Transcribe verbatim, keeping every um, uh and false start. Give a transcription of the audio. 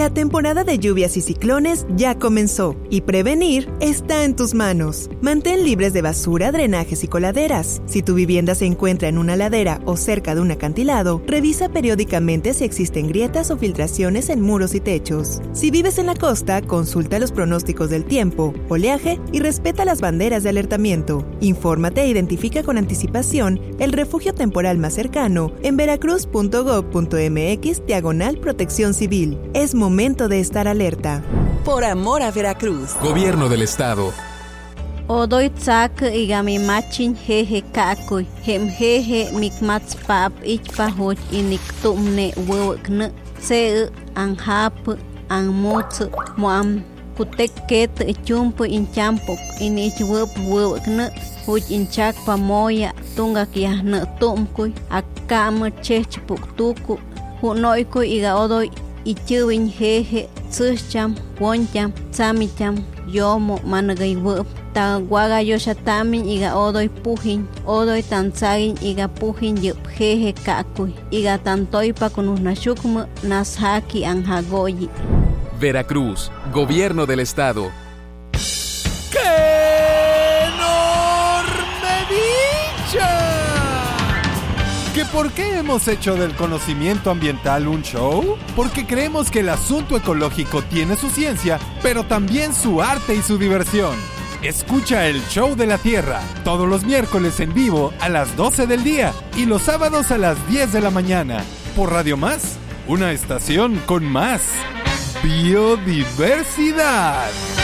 La temporada de lluvias y ciclones ya comenzó y prevenir está en tus manos. Mantén libres de basura, drenajes y coladeras. Si tu vivienda se encuentra en una ladera o cerca de un acantilado, revisa periódicamente si existen grietas o filtraciones en muros y techos. Si vives en la costa, consulta los pronósticos del tiempo, oleaje y respeta las banderas de alertamiento. Infórmate e identifica con anticipación el refugio temporal más cercano en veracruz punto gob punto mx diagonal protección civil. Es momento de estar alerta. Por amor a Veracruz. Gobierno del Estado. Odoy tsak igami machin jeje kakoy hem jeje mikmats pap ichpahoch iniktumne wewkne se anhap anmuts moam kutek ket chumpo inchampok inich wep wewkne huch inchak pamoya tungak yahne tumkuy akam chechpuk tuku hunoyko iga odoy ichuwin jeje tsucham woncham tsamicham yomo managay wep ta waga yoshatamin iga odoy pujin odoy tanzagin iga pujin yup jeje kakuy iga tantoypa kunusnashukmu nashaki anjagoyi. Veracruz, Gobierno del Estado. ¡Qué enorme dicha! ¿Que por qué hemos hecho del conocimiento ambiental un show? Porque creemos que el asunto ecológico tiene su ciencia, pero también su arte y su diversión. Escucha el Show de la Tierra todos los miércoles en vivo a las doce del día y los sábados a las diez de la mañana por Radio Más, una estación con más biodiversidad.